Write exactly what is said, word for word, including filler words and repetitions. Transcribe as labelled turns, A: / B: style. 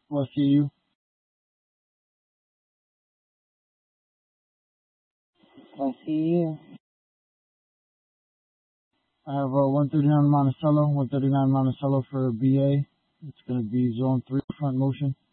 A: What C U? I see you. I have a one thirty-nine Monticello, one thirty-nine Monticello for B A. It's going to be zone three front motion.